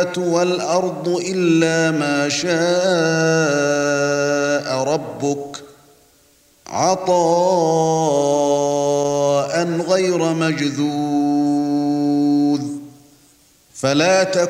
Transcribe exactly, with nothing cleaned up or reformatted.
وَالْأَرْضُ إِلَّا مَا شَاءَ رَبُّكَ عَطَاءً غَيْرَ مَجْذُوذٍ فَلَا